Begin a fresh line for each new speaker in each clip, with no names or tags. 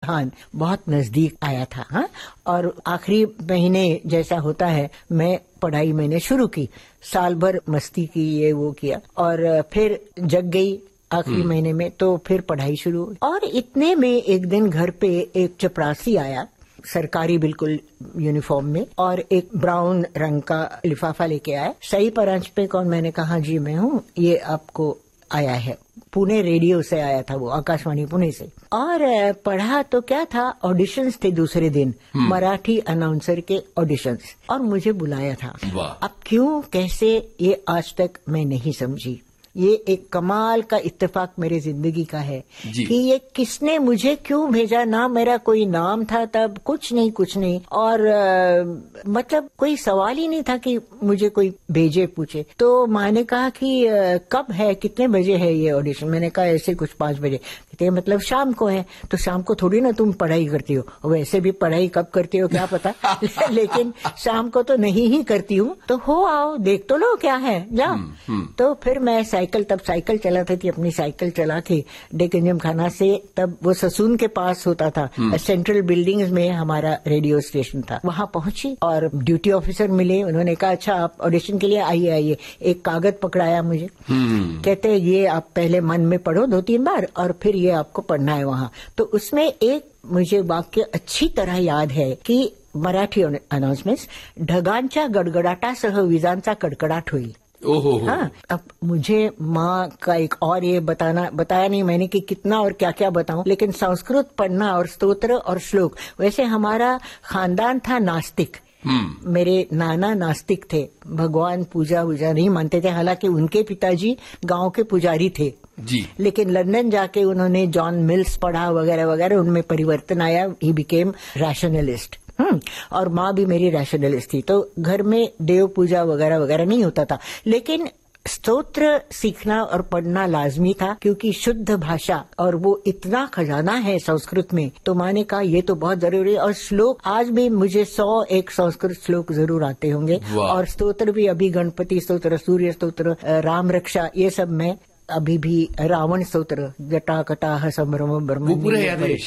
इम्तिहान बहुत नजदीक आया था। हाँ, और आखिरी महीने जैसा होता है, मैं पढ़ाई मैंने शुरू की, साल भर मस्ती की, ये वो किया, और फिर जग गई आखिरी महीने में, तो फिर पढ़ाई शुरू हुई। और इतने में एक दिन घर पे एक चपरासी आया, सरकारी बिल्कुल यूनिफॉर्म में, और एक ब्राउन रंग का लिफाफा लेके आया। सही परांच पे कौन? मैंने कहा जी मैं हूँ, ये आपको आया है। पुणे रेडियो से आया था वो, आकाशवाणी पुणे से। और पढ़ा तो क्या था, ऑडिशंस थे दूसरे दिन, मराठी अनाउंसर के ऑडिशंस, और मुझे बुलाया था। अब क्यों कैसे ये आज तक मैं नहीं समझी। ये एक कमाल का इत्तेफाक मेरे जिंदगी का है कि ये किसने मुझे क्यों भेजा। ना मेरा कोई नाम था तब, कुछ नहीं, और मतलब कोई सवाल ही नहीं था कि मुझे कोई भेजे पूछे। तो माँ ने कहा कि कब है, कितने बजे है ये ऑडिशन? मैंने कहा ऐसे कुछ 5 बजे। कहते मतलब शाम को है। तो शाम को थोड़ी ना तुम पढ़ाई करती हो, वैसे भी पढ़ाई कब करती हो क्या पता लेकिन शाम को तो नहीं ही करती हूँ। तो हो आओ, देख तो लो क्या है, जाओ। तो फिर मैं तब साइकिल चलाती थी, अपनी साइकिल चला के डेक्कन खाना से, तब वो ससून के पास होता था, सेंट्रल बिल्डिंग्स में हमारा रेडियो स्टेशन था, वहां पहुंची और ड्यूटी ऑफिसर मिले। उन्होंने कहा अच्छा आप ऑडिशन के लिए आइए। एक कागज पकड़ाया मुझे, कहते ये आप पहले मन में पढ़ो 2-3 बार, और फिर ये आपको पढ़ना है वहां। तो उसमें एक मुझे वाक्य अच्छी तरह याद है कि मराठी अनाउंसमेंट्स, ढगांच्या गडगडाटासह विजांचा कडकडाट होईल। हाँ, अब मुझे माँ का एक और ये बताया नहीं मैंने कि कितना और क्या क्या बताऊं, लेकिन संस्कृत पढ़ना और स्तोत्र और श्लोक, वैसे हमारा खानदान था नास्तिक। मेरे नाना नास्तिक थे, भगवान पूजा नहीं मानते थे, हालांकि उनके पिताजी गांव के पुजारी थे जी। लेकिन लंदन जाके उन्होंने जॉन मिल्स पढ़ा वगैरह वगैरह, उनमें परिवर्तन आया, ही बिकेम रैशनलिस्ट। और माँ भी मेरी रैशनलिस्ट थी, तो घर में देव पूजा वगैरह वगैरह नहीं होता था, लेकिन स्तोत्र सीखना और पढ़ना लाजमी था, क्योंकि शुद्ध भाषा और वो इतना खजाना है संस्कृत में। तो माँ ने कहा ये तो बहुत जरूरी है। और श्लोक आज भी मुझे 101 संस्कृत श्लोक जरूर आते होंगे, और स्तोत्र भी अभी गणपति स्तोत्र, सूर्य स्तोत्र, राम रक्षा, ये सब मैं अभी भी, रावण स्तोत्र, जटा कटाह संभ्रम ब्रह्म,
पूरा याद है,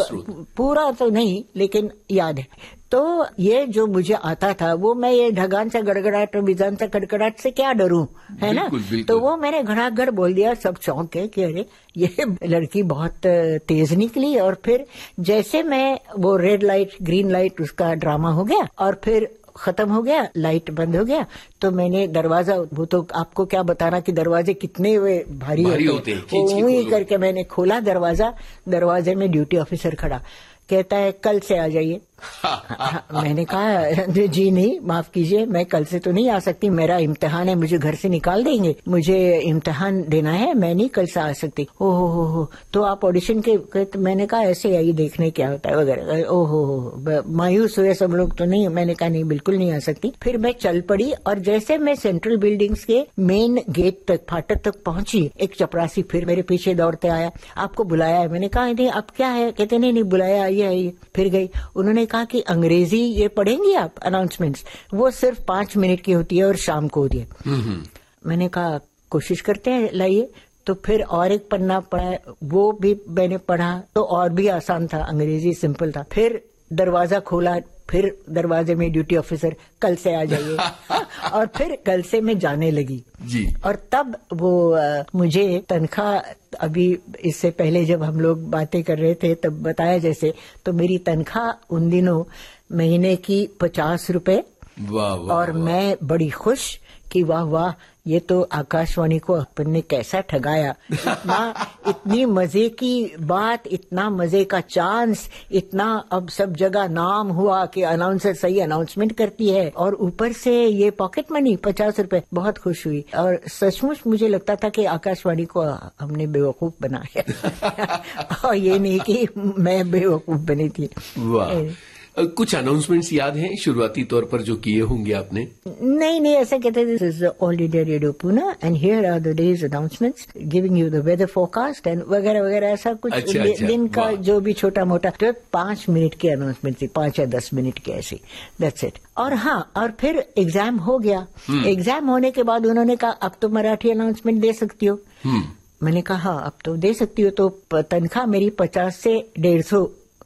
पूरा तो नहीं लेकिन याद है। तो ये जो मुझे आता था वो मैं ये ढगांचा गड़गड़ाट और बीजांचा कड़कड़ाट से क्या डरूं, है ना। तो वो मैंने घड़ाघड़ बोल दिया। सब चौंक के कि अरे ये लड़की बहुत तेज निकली। और फिर जैसे मैं वो रेड लाइट ग्रीन लाइट उसका ड्रामा हो गया और फिर खत्म हो गया, लाइट बंद हो गया, तो मैंने दरवाजा, वो तो आपको क्या बताना कि दरवाजे कितने वे भारी होते हैं, वही करके मैंने खोला दरवाजा। दरवाजे में ड्यूटी ऑफिसर खड़ा, कहता है कल से आ जाइए। मैंने कहा जी नहीं, माफ कीजिए, मैं कल से तो नहीं आ सकती, मेरा इम्तिहान है, मुझे घर से निकाल देंगे, मुझे इम्तिहान देना है, मैं नहीं कल से आ सकती। ओहो, तो आप ऑडिशन के? मैंने कहा ऐसे आइए देखने क्या होता है वगैरह। ओहो, मायूस हुए सब लोग। तो नहीं, मैंने कहा नहीं, बिल्कुल नहीं आ सकती। फिर मैं चल पड़ी, और जैसे मैं सेंट्रल बिल्डिंग्स के मेन गेट तक, फाटक तक पहुंची, एक चपरासी फिर मेरे पीछे दौड़ते आया, आपको बुलाया है। मैंने कहा नहीं, अब क्या है? कहते नहीं बुलाया, आइए। फिर गई, उन्होंने कहा कि अंग्रेजी ये पढ़ेंगी आप अनाउंसमेंट्स, वो सिर्फ 5 मिनट की होती है और शाम को होती है। मैंने कहा कोशिश करते हैं, लाइए। तो फिर और एक पन्ना पढ़ा, वो भी मैंने पढ़ा, तो और भी आसान था, अंग्रेजी सिंपल था। फिर दरवाजा खोला, फिर दरवाजे में ड्यूटी ऑफिसर, कल से आ जाइए। और फिर कल से मैं जाने लगी जी। और तब वो मुझे तनख्वाह, अभी इससे पहले जब हम लोग बातें कर रहे थे तब बताया जैसे, तो मेरी तनख्वाह उन दिनों महीने की 50 रुपए। और मैं बड़ी खुश कि वाह वाह, ये तो आकाशवाणी को अपन ने कैसा ठगाया। इतनी मजे की बात, इतना मजे का चांस, इतना अब सब जगह नाम हुआ कि अनाउंसर सही अनाउंसमेंट करती है, और ऊपर से ये पॉकेट मनी 50 रुपए। बहुत खुश हुई, और सचमुच मुझे लगता था कि आकाशवाणी को हमने बेवकूफ बनाया। और ये नहीं कि मैं बेवकूफ बनी थी।
कुछ अनाउंसमेंट्स याद हैं शुरुआती तौर पर जो किए होंगे आपने?
नहीं, ऐसा कहते थे, this is all India radio Pune and here are the days announcements giving you the weather forecast and वगैरह वगैरह, ऐसा कुछ। अच्छा, दिन का जो भी छोटा मोटा, तो 5 मिनट की अनाउंसमेंट थी, 5 या 10 मिनट की, ऐसी, दैट्स इट। और हाँ, और फिर एग्जाम हो गया। एग्जाम होने के बाद उन्होंने कहा अब तो मराठी अनाउंसमेंट दे सकती हो। मैंने कहा हाँ अब तो दे सकती हो। तो तनख्वाह मेरी 50 से 150